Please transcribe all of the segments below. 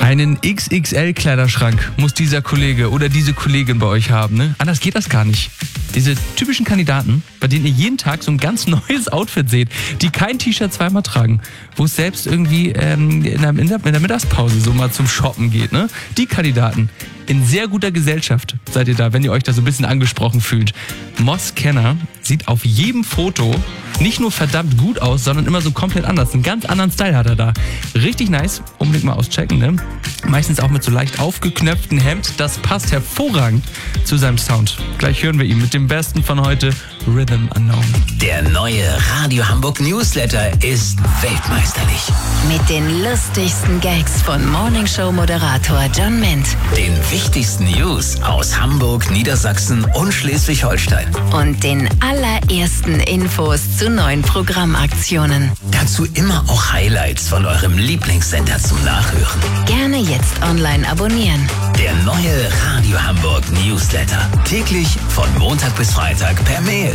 Einen XXL-Kleiderschrank muss dieser Kollege oder diese Kollegin bei euch haben, ne? Anders geht das gar nicht. Diese typischen Kandidaten, bei denen ihr jeden Tag so ein ganz neues Outfit seht, die kein T-Shirt zweimal tragen, wo es selbst irgendwie in der Mittagspause so mal zum Shoppen geht, ne? Die Kandidaten, in sehr guter Gesellschaft seid ihr da, wenn ihr euch da so ein bisschen angesprochen fühlt. Moss Kenner sieht auf jedem Foto nicht nur verdammt gut aus, sondern immer so komplett anders. Einen ganz anderen Style hat er da. Richtig nice, unbedingt mal auschecken, ne? Meistens auch mit so leicht aufgeknöpftem Hemd. Das passt hervorragend zu seinem Sound. Gleich hören wir ihn mit dem Besten von heute, Rhythm Unknown. Der neue Radio Hamburg Newsletter ist weltmeisterlich. Mit den lustigsten Gags von Morningshow-Moderator John Mint. Den wichtigsten News aus Hamburg, Niedersachsen und Schleswig-Holstein. Und den allerersten Infos zu neuen Programmaktionen. Dazu immer auch Highlights von eurem Lieblingssender zum Nachhören. Gerne jetzt online abonnieren. Der neue Radio Hamburg Newsletter. Täglich von Montag bis Freitag per Mail.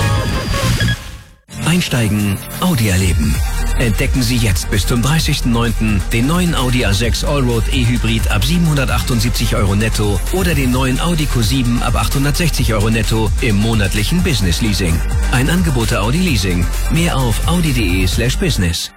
Einsteigen, Audi erleben. Entdecken Sie jetzt bis zum 30.09. den neuen Audi A6 Allroad E-Hybrid ab 778 € netto oder den neuen Audi Q7 ab 860 € netto im monatlichen Business Leasing. Ein Angebot der Audi Leasing. Mehr auf audi.de/business.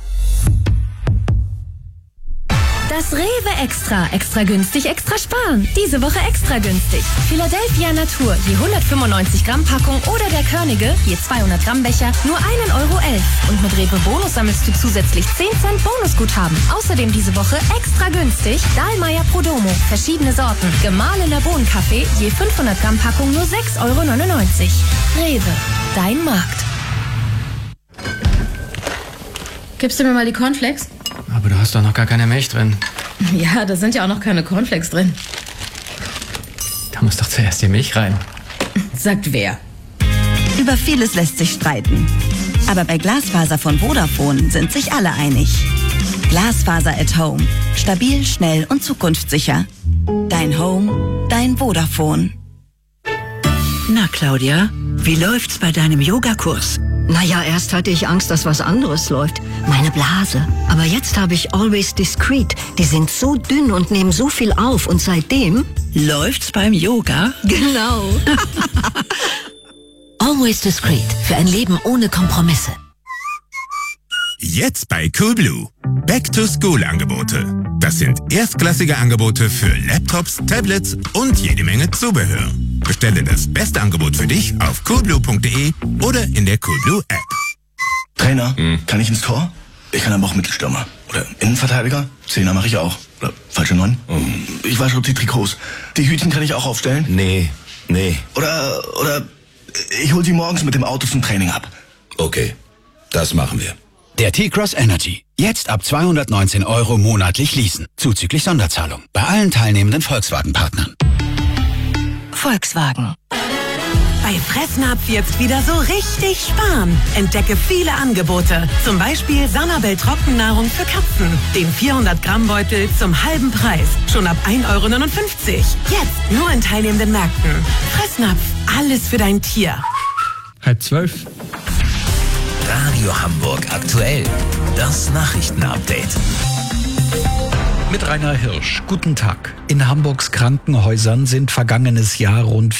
Das Rewe Extra. Extra günstig, extra sparen. Diese Woche extra günstig. Philadelphia Natur, je 195 Gramm Packung oder der Körnige, je 200 Gramm Becher, nur 1,11 €. Und mit Rewe Bonus sammelst du zusätzlich 10 Cent Bonusguthaben. Außerdem diese Woche extra günstig Dahlmeier Prodomo, verschiedene Sorten. Gemahlener Bohnenkaffee, je 500 Gramm Packung, nur 6,99 €. Rewe, dein Markt. Gibst du mir mal die Cornflakes? Aber du hast doch noch gar keine Milch drin. Ja, da sind ja auch noch keine Cornflakes drin. Da muss doch zuerst die Milch rein. Sagt wer? Über vieles lässt sich streiten. Aber bei Glasfaser von Vodafone sind sich alle einig. Glasfaser at Home. Stabil, schnell und zukunftssicher. Dein Home, dein Vodafone. Na, Claudia, wie läuft's bei deinem Yogakurs? Naja, erst hatte ich Angst, dass was anderes läuft. Meine Blase. Aber jetzt habe ich Always Discreet. Die sind so dünn und nehmen so viel auf. Und seitdem... Läuft's beim Yoga? Genau. Always Discreet. Für ein Leben ohne Kompromisse. Jetzt bei Coolblue. Back-to-School-Angebote. Das sind erstklassige Angebote für Laptops, Tablets und jede Menge Zubehör. Bestelle das beste Angebot für dich auf coolblue.de oder in der Coolblue App. Trainer, kann ich ins Tor? Ich kann aber auch Mittelstürmer. Oder Innenverteidiger? Zehner mache ich auch. Oder falsche 9? Ich wasche die Trikots. Die Hütchen kann ich auch aufstellen? Nee. Oder ich hol sie morgens mit dem Auto zum Training ab. Okay, das machen wir. Der T-Cross Energy. Jetzt ab 219 € monatlich leasen. Zuzüglich Sonderzahlung. Bei allen teilnehmenden Volkswagen-Partnern. Volkswagen. Bei Fressnapf jetzt wieder so richtig sparen. Entdecke viele Angebote. Zum Beispiel Sanabel Trockennahrung für Katzen. Den 400 Gramm Beutel zum halben Preis. Schon ab 1,59 €. Jetzt nur in teilnehmenden Märkten. Fressnapf. Alles für dein Tier. 11:30. Radio Hamburg aktuell. Das Nachrichtenupdate. Mit Rainer Hirsch. Guten Tag. In Hamburgs Krankenhäusern sind vergangenes Jahr rund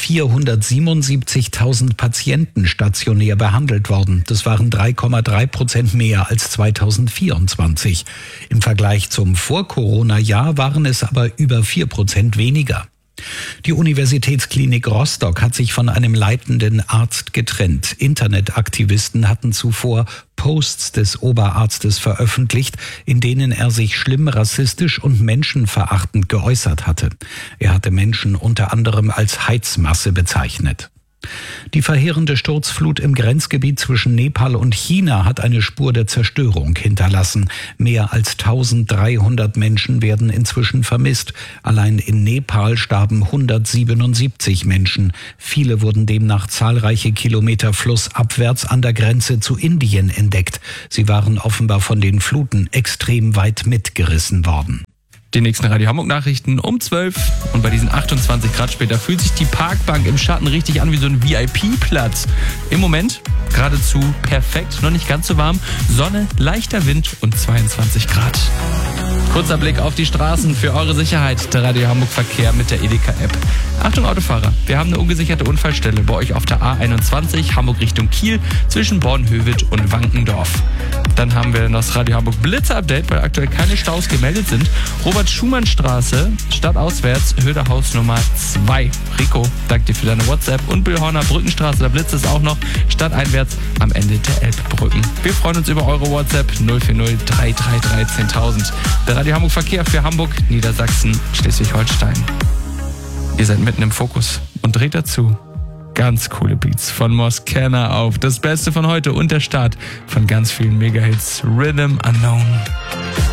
477.000 Patienten stationär behandelt worden. Das waren 3,3% mehr als 2024. Im Vergleich zum Vor-Corona-Jahr waren es aber über 4% weniger. Die Universitätsklinik Rostock hat sich von einem leitenden Arzt getrennt. Internetaktivisten hatten zuvor Posts des Oberarztes veröffentlicht, in denen er sich schlimm rassistisch und menschenverachtend geäußert hatte. Er hatte Menschen unter anderem als Heizmasse bezeichnet. Die verheerende Sturzflut im Grenzgebiet zwischen Nepal und China hat eine Spur der Zerstörung hinterlassen. Mehr als 1300 Menschen werden inzwischen vermisst. Allein in Nepal starben 177 Menschen. Viele wurden demnach zahlreiche Kilometer flussabwärts an der Grenze zu Indien entdeckt. Sie waren offenbar von den Fluten extrem weit mitgerissen worden. Die nächsten Radio Hamburg Nachrichten um 12. Und bei diesen 28 Grad später fühlt sich die Parkbank im Schatten richtig an wie so ein VIP-Platz. Im Moment geradezu perfekt, noch nicht ganz so warm. Sonne, leichter Wind und 22 Grad. Kurzer Blick auf die Straßen für eure Sicherheit. Der Radio Hamburg Verkehr mit der Edeka-App. Achtung Autofahrer, wir haben eine ungesicherte Unfallstelle bei euch auf der A21 Hamburg Richtung Kiel zwischen Bornhöved und Wankendorf. Dann haben wir das Radio Hamburg Blitzer-Update, weil aktuell keine Staus gemeldet sind. Robert-Schumann-Straße, stadtauswärts, Höderhaus Nummer 2. Rico, danke dir für deine WhatsApp. Und Billhorner Brückenstraße, da blitzt es auch noch, stadteinwärts am Ende der Elbbrücken. Wir freuen uns über eure WhatsApp 040 333 10.000. Der Radio Hamburg Verkehr für Hamburg, Niedersachsen, Schleswig-Holstein. Ihr seid mitten im Fokus und dreht dazu ganz coole Beats von Moskana auf. Das Beste von heute und der Start von ganz vielen Mega-Hits. Rhythm Unknown.